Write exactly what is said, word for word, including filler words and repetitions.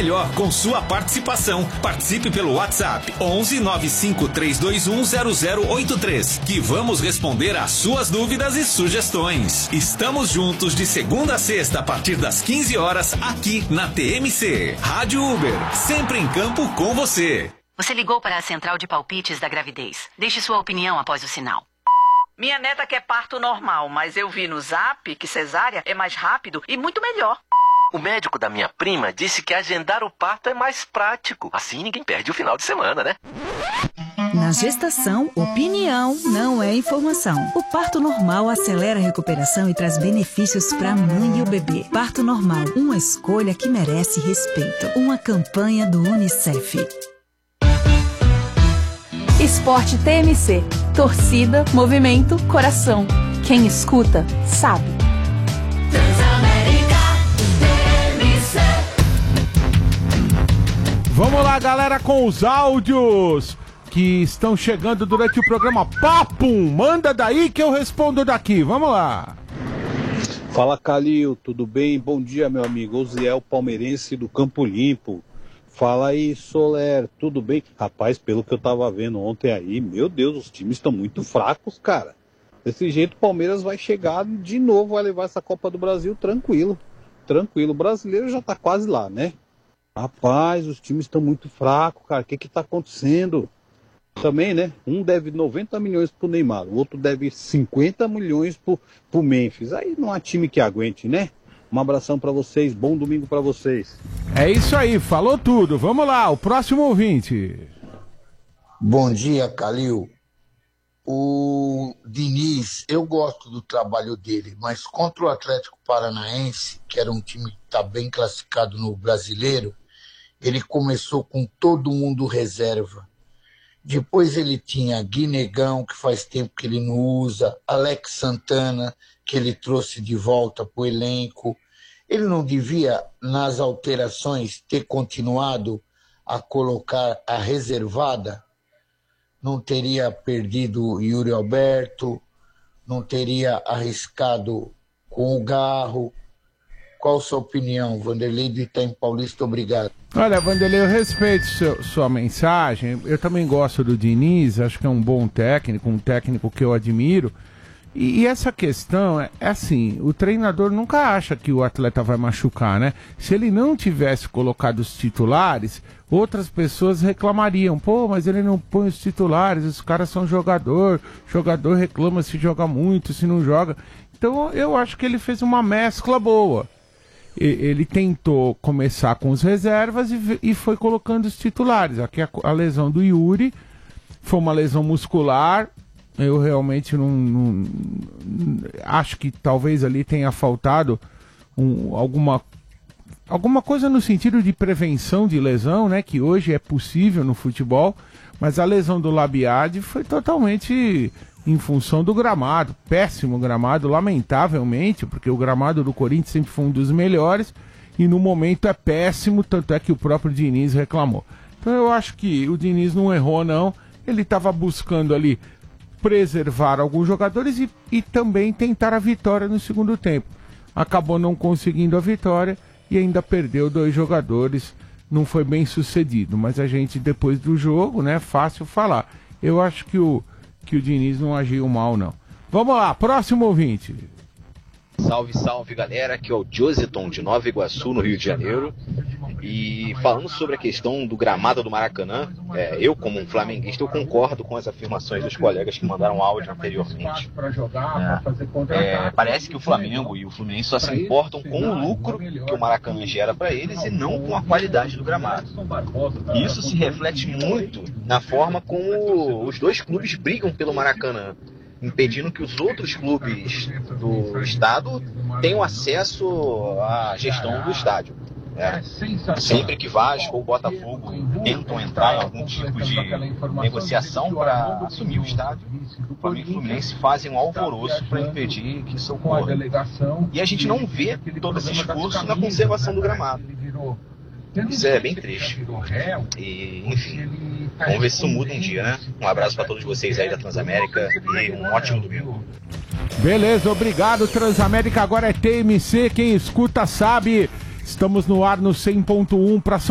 melhor com sua participação. Participe pelo WhatsApp onze nove cinco três dois um zero zero oito três, que vamos responder às suas dúvidas e sugestões. Estamos juntos de segunda a sexta a partir das quinze horas aqui na T M C. Rádio Uber, sempre em campo com você. Você ligou para a central de palpites da gravidez. Deixe sua opinião após o sinal. Minha neta quer parto normal, mas eu vi no Zap que cesárea é mais rápido e muito melhor. O médico da minha prima disse que agendar o parto é mais prático. Assim ninguém perde o final de semana, né? Na gestação, opinião não é informação. O parto normal acelera a recuperação e traz benefícios para a mãe e o bebê. Parto normal, uma escolha que merece respeito. Uma campanha do Unicef. Esporte T M C. Torcida, movimento, coração. Quem escuta, sabe. Transamérica T M C. Vamos lá, galera, com os áudios que estão chegando durante o programa. Papum! Manda daí que eu respondo daqui. Vamos lá. Fala, Calil, tudo bem? Bom dia, meu amigo. Osiel, palmeirense do Campo Limpo. Fala aí, Soler, tudo bem? Rapaz, pelo que eu tava vendo ontem aí, meu Deus, os times estão muito fracos, cara. Desse jeito o Palmeiras vai chegar de novo, vai levar essa Copa do Brasil tranquilo. Tranquilo, o brasileiro já tá quase lá, né? Rapaz, os times estão muito fracos, cara. O que que tá acontecendo? Também, né? Um deve noventa milhões pro Neymar, o outro deve cinquenta milhões pro, pro Memphis. Aí não há time que aguente, né? Um abração pra vocês, bom domingo pra vocês. É isso aí, falou tudo. Vamos lá, o próximo ouvinte. Bom dia, Calil. O Diniz, eu gosto do trabalho dele, mas contra o Atlético Paranaense, que era um time que está bem classificado no Brasileiro, ele começou com todo mundo reserva. Depois ele tinha Guinegão, que faz tempo que ele não usa, Alex Santana, que ele trouxe de volta para o elenco. Ele não devia, nas alterações, ter continuado a colocar a reservada? Não teria perdido Yuri Alberto, não teria arriscado com o Garro. Qual a sua opinião, Vanderlei do Itaim Paulista? Obrigado. Olha, Vanderlei, eu respeito seu, sua mensagem. Eu também gosto do Diniz, acho que é um bom técnico, um técnico que eu admiro. E, e essa questão é, é assim, o treinador nunca acha que o atleta vai machucar, né? Se ele não tivesse colocado os titulares, outras pessoas reclamariam. Pô, mas ele não põe os titulares, os caras são jogador, jogador reclama se joga muito, se não joga. Então eu acho que ele fez uma mescla boa. E, ele tentou começar com os reservas e, e foi colocando os titulares. Aqui a, a lesão do Yuri foi uma lesão muscular. Eu realmente não, não acho que talvez ali tenha faltado um, alguma, alguma coisa no sentido de prevenção de lesão, né? Que hoje é possível no futebol, mas a lesão do Labiade foi totalmente em função do gramado, péssimo gramado, lamentavelmente, porque o gramado do Corinthians sempre foi um dos melhores e no momento é péssimo, tanto é que o próprio Diniz reclamou. Então eu acho que o Diniz não errou não, ele estava buscando ali preservar alguns jogadores e, e também tentar a vitória no segundo tempo. Acabou não conseguindo a vitória e ainda perdeu dois jogadores, não foi bem sucedido, mas a gente depois do jogo, né, fácil falar. Eu acho que o, que o Diniz não agiu mal não. Vamos lá, próximo ouvinte. Salve, salve galera, aqui é o Jositon de Nova Iguaçu, no Rio de Janeiro. E falando sobre a questão do gramado do Maracanã, é, eu como um flamenguista eu concordo com as afirmações dos colegas que mandaram áudio anteriormente. É, é, parece que o Flamengo e o Fluminense só se importam com o lucro que o Maracanã gera para eles e não com a qualidade do gramado. E isso se reflete muito na forma como os dois clubes brigam pelo Maracanã, impedindo que os outros clubes do estado tenham acesso à gestão do estádio. É. Sempre que Vasco ou Botafogo tentam entrar em algum tipo de negociação para assumir o estádio, o Flamengo e o Fluminense fazem um alvoroço para impedir que isso ocorra. E a gente não vê todo esse esforço na conservação do gramado. Isso é bem triste. E, enfim, vamos ver se isso muda um dia, né? Um abraço para todos vocês aí da Transamérica e um ótimo domingo. Beleza, obrigado Transamérica. Agora é T M C, quem escuta sabe. Estamos no ar no cem ponto um para